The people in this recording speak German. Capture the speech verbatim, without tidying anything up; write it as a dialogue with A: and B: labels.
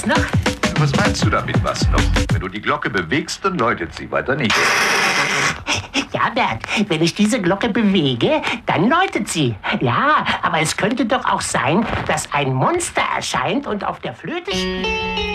A: noch?
B: Was meinst du damit, was noch? Wenn du die Glocke bewegst, dann läutet sie, weiter nicht.
A: Ja, Bert, wenn ich diese Glocke bewege, dann läutet sie. Ja, aber es könnte doch auch sein, dass ein Monster erscheint und auf der Flöte spielt.